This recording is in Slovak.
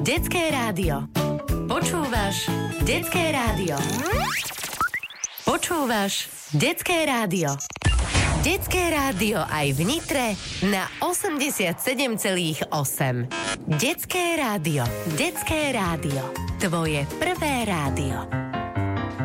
Detské rádio. Počúvaš Detské rádio. Počúvaš Detské rádio. Detské rádio aj v Nitre na 87,8. Detské rádio. Detské rádio. Tvoje prvé rádio.